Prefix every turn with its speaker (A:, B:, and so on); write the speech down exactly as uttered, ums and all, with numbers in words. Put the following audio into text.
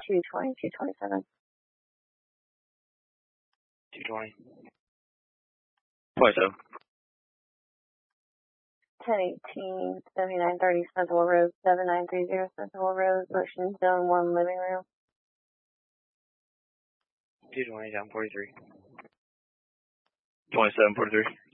A: two twenty, two twenty-seven.
B: two twenty. twenty-seven.
A: ten eighteen, seventy-nine thirty Sentinel Road, seven nine three zero Sentinel Road, Ocean Zone one living room.
B: two twenty, down forty-three.
C: twenty-seven forty-three.